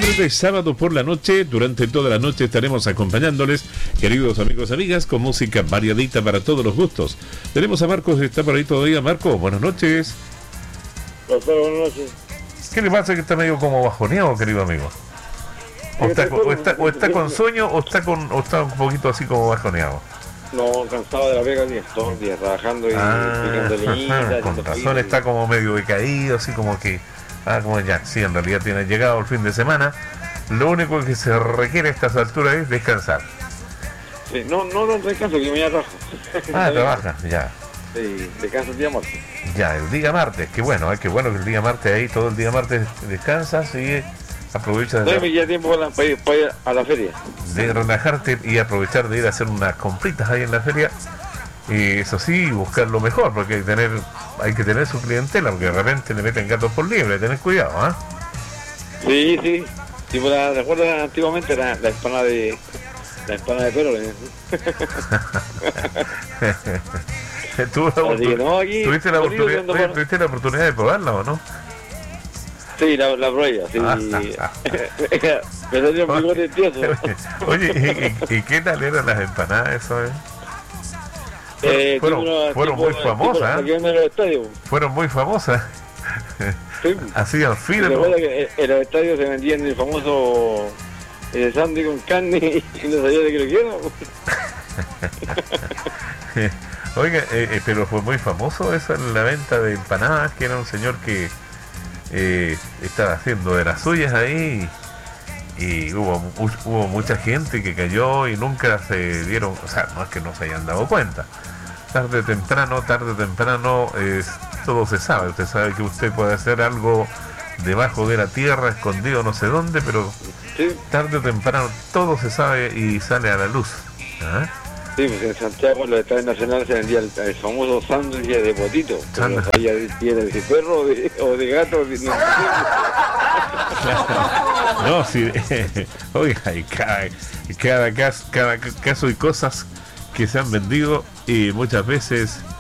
de sábado por la noche. Durante toda la noche estaremos acompañándoles, queridos amigos y amigas, con música variadita para todos los gustos. Tenemos a Marcos, está por ahí todavía. Marcos, buenas noches. Buenas noches. ¿Qué le pasa que está medio como bajoneado, querido amigo? ¿O está con sueño o está un poquito así como bajoneado? No, cansado de la pega, todo el día trabajando y picando leñitas. Con razón está como medio decaído, así como que... como ya, sí, en realidad tiene llegado el fin de semana. Lo único que se requiere a estas alturas es descansar. Sí, no descanso, que mañana trabajo. Trabaja, ya. Sí, descanso el día martes. Ya, el día martes, qué bueno que el día martes ahí, todo el día martes descansas y aprovechas de... ya tiempo para ir a la feria. De relajarte y aprovechar de ir a hacer unas compritas ahí en la feria. Y eso sí, buscar lo mejor, porque hay que tener su clientela, porque de repente le meten gatos por liebre, tenés cuidado, ¿ah? Sí. Sí, recuerdo antiguamente la empanada de perro. ¿Tuviste la oportunidad de probarla o no? Sí, la probé, sí. Pero dio muy tieso. Oye, ¿y qué tal eran las empanadas eso, Fueron muy famosas. Fueron muy famosas. Sí. Hacían fila. Recuerda que en los estadios se vendían el famoso sándwich con carne y no sabía de qué lo quiero. Oiga, pero fue muy famoso eso en la venta de empanadas, que era un señor que estaba haciendo de las suyas ahí. Y hubo mucha gente que cayó y nunca se dieron, o sea, no es que no se hayan dado cuenta. Tarde o temprano, todo se sabe. Usted sabe que usted puede hacer algo debajo de la tierra, escondido no sé dónde, pero sí, tarde o temprano todo se sabe y sale a la luz. ¿Ah? Sí, pues en Santiago, en los estadios nacionales, se vendía el famoso sándwich de potito. No sabía si era de perro o de gato. No, sí. Oiga, y cada caso y cosas que se han vendido y muchas veces